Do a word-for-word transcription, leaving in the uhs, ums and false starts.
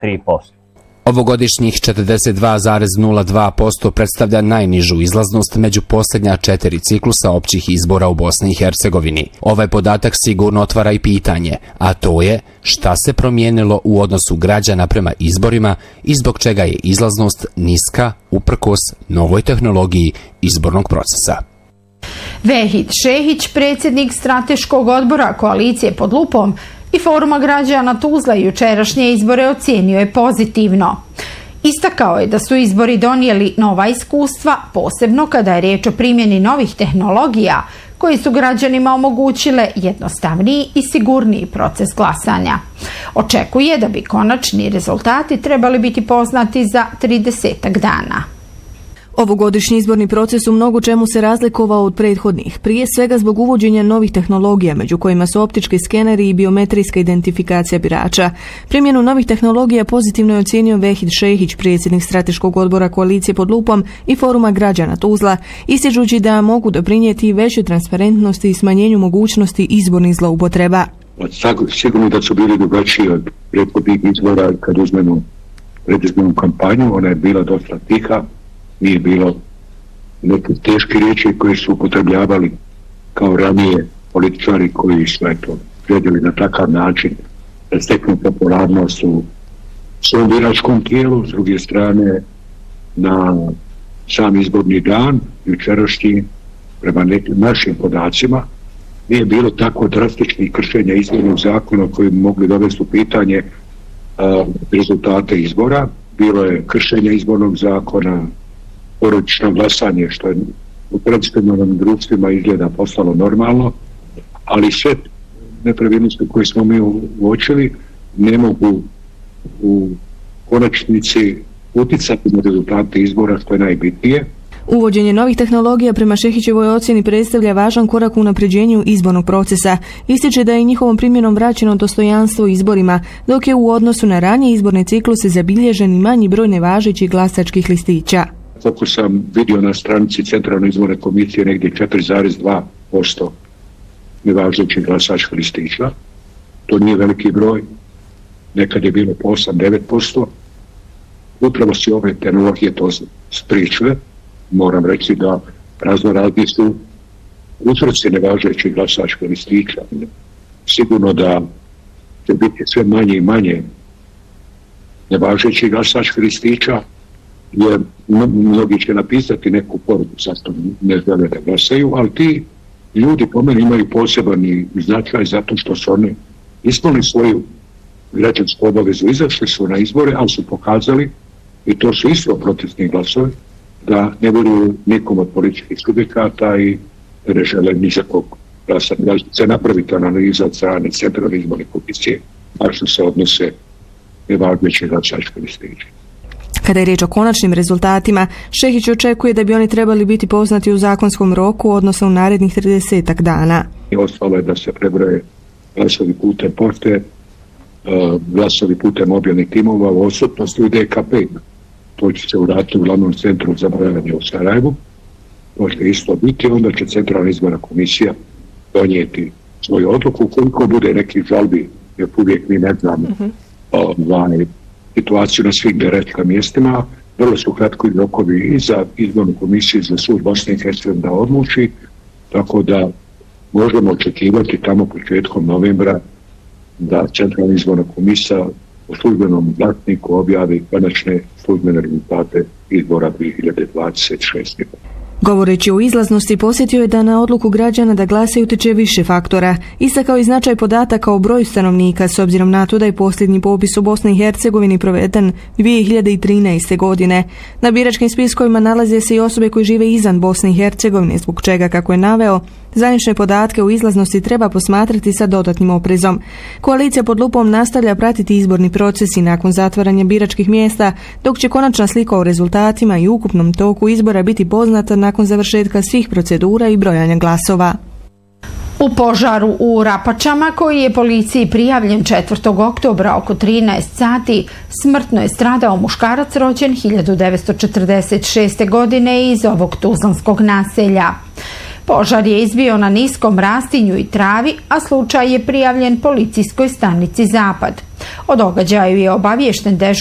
tri posto. Ovogodišnjih četrdeset dva zarez nula dva posto predstavlja najnižu izlaznost među posljednja četiri ciklusa općih izbora u Bosni i Hercegovini. Ovaj podatak sigurno otvara i pitanje, a to je šta se promijenilo u odnosu građana prema izborima i zbog čega je izlaznost niska uprkos novoj tehnologiji izbornog procesa. Vehid Šehić, predsjednik strateškog odbora koalicije pod lupom i Foruma građana Tuzla, jučerašnje izbore ocijenio je pozitivno. Istakao je da su izbori donijeli nova iskustva, posebno kada je riječ o primjeni novih tehnologija koji su građanima omogućile jednostavniji i sigurniji proces glasanja. Očekuje da bi konačni rezultati trebali biti poznati za tridesetak dana. Ovogodišnji izborni proces u mnogo čemu se razlikovao od prethodnih, prije svega zbog uvođenja novih tehnologija, među kojima su optički skeneri i biometrijska identifikacija birača. Primjenu novih tehnologija pozitivno je ocijenio Vehid Šehić, predsjednik strateškog odbora koalicije pod lupom i Foruma građana Tuzla, ističući da mogu doprinijeti većoj transparentnosti i smanjenju mogućnosti izbornih zloupotreba. Sigurno da su bili drugačiji od prethodnih izbora. Kad uzmemo predizbornu kampanju, ona je bila dosta tiha, nije bilo neke teške riječi koje su upotrebljavali kao ranije političari koji su eto željeli na takav način da steknu popularnost u svom biračkom tijelu. S druge strane, na sam izborni dan, jučerašnji, prema nekim našim podacima, nije bilo tako drastičnih kršenja izbornog zakona koji bi mogli dovesti u pitanje a, rezultate izbora. Bilo je kršenja izbornog zakona, porodično glasanje, što je u tradicionalnim društvima izgleda postalo normalno, ali sve nepravilnosti koje smo mi uočili ne mogu u konačnici uticati na rezultate izbora, što je najbitnije. Uvođenje novih tehnologija prema Šehićevoj ocjeni predstavlja važan korak u unapređenju izbornog procesa. Ističe da je njihovom primjenom vraćeno dostojanstvo izborima, dok je u odnosu na ranije izborne cikluse zabilježen i manji broj nevažećih glasačkih listića. Kako sam vidio na stranici Centralne izborne komisije, negdje četiri zarez dva posto nevažećih glasačkih listića. To nije veliki broj, nekad je bilo po osam do devet posto. Upravo se ove tehnologije to spriječile. Moram reći da razno razni su uzroci nevažećih glasačkih listića. Sigurno da će biti sve manje i manje nevažećih glasačkih listića, jer mnogi će napisati neku poruku, zašto ne žele da glasaju, ali ti ljudi po meni imaju poseban značaj zato što su oni ispunili svoju građansku obavezu, izašli su na izbore, ali su pokazali, i to su isto protestni glasovi, da ne vjeruju nikom od političkih subjekata i ne žele nijakog glasa. Da se napraviti analiza od strane Centralne izborne komisije, a što se odnose nevažećih glasačkih listića. Kada je riječ o konačnim rezultatima, Šehić očekuje da bi oni trebali biti poznati u zakonskom roku, odnosno u narednih tridesetak dana. Ostalo je da se prebroje glasovi putem pošte, glasovi putem mobilnih timova u odsutnosti u D K P. To će se uraditi u glavnom centru za brojanje u Sarajevu. To će isto biti, onda će Centralna izborna komisija donijeti svoju odluku. Koliko bude nekih žalbi, jer uvijek mi ne znamo mm-hmm. ovaj, situaciju na svim biračkim mjestima, vrlo su kratko i rokovi i za izbornu komisiju za sud Bosne i Hercegovine da odluči, tako da možemo očekivati tamo početkom novembra da Centralna izborna komisija u službenom glasniku objavi konačne službene rezultate izbora dvije hiljade dvadeset šeste. Govoreći o izlaznosti, posjetio je da na odluku građana da glasaju utječe više faktora. Istakao i značaj podataka o broju stanovnika, s obzirom na to da je posljednji popis u Bosni i Hercegovini proveden dvije hiljade trinaeste. godine. Na biračkim spiskovima nalaze se i osobe koje žive izvan Bosne i Hercegovine, zbog čega, kako je naveo, zvanične podatke o izlaznosti treba posmatrati sa dodatnim oprezom. Koalicija pod lupom nastavlja pratiti izborni proces i nakon zatvaranja biračkih mjesta, dok će konačna slika o rezultatima i ukupnom toku izbora biti poznata nakon završetka svih procedura i brojanja glasova. U požaru u Rapačama, koji je policiji prijavljen četvrtog oktobra oko trinaest sati, smrtno je stradao muškarac rođen hiljadu devetsto četrdeset šeste. godine iz ovog tuzlanskog naselja. Požar je izbio na niskom rastinju i travi, a slučaj je prijavljen policijskoj stanici Zapad. O događaju je obaviješten dežurni